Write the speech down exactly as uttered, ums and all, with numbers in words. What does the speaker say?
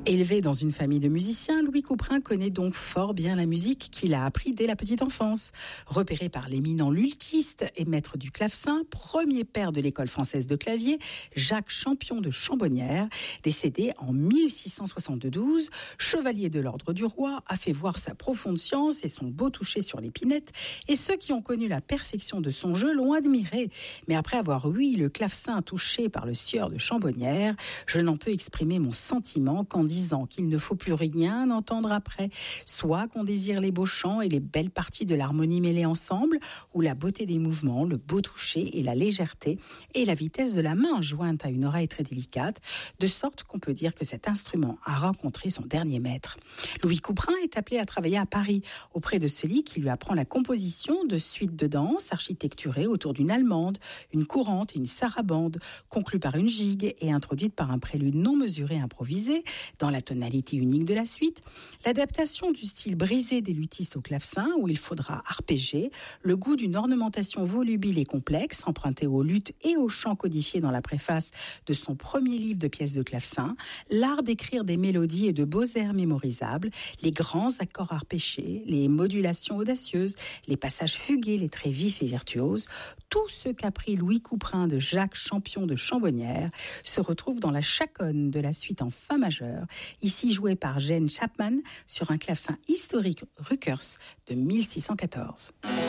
Élevé dans une famille de musiciens, Louis Couperin connaît donc fort bien la musique qu'il a appris dès la petite enfance. Repéré par l'éminent luthiste et maître du clavecin, premier père de l'école française de clavier, Jacques Champion de Chambonnières, décédé en mille six cent soixante-douze, chevalier de l'ordre du roi, a fait voir sa profonde science et son beau toucher sur l'épinette, et ceux qui ont connu la perfection de son jeu l'ont admiré. Mais après avoir ouï le clavecin touché par le sieur de Chambonnières, je n'en peux exprimer mon sentiment qu'en disant qu'il ne faut plus rien entendre après, soit qu'on désire les beaux chants et les belles parties de l'harmonie mêlées ensemble, ou la beauté des mouvements, le beau toucher et la légèreté, et la vitesse de la main jointe à une oreille très délicate, de sorte qu'on peut dire que cet instrument a rencontré son dernier maître. Louis Couperin est appelé à travailler à Paris, auprès de celui qui lui apprend la composition de suites de danse architecturées autour d'une allemande, une courante et une sarabande, conclue par une gigue et introduite par un prélude non mesuré improvisé, dans la tonalité unique de la suite, l'adaptation du style brisé des luthistes au clavecin, où il faudra arpéger, le goût d'une ornementation volubile et complexe, empruntée aux luttes et aux chants codifiés dans la préface de son premier livre de pièces de clavecin, l'art d'écrire des mélodies et de beaux airs mémorisables, les grands accords arpéchés, les modulations audacieuses, les passages fugués, les traits vifs et virtuoses, tout ce qu'apprit Louis Couperin de Jacques Champion de Chambonnières se retrouve dans la chaconne de la suite en fa majeur, ici jouée par Jane Chapman sur un clavecin historique Rückers de mille six cent quatorze.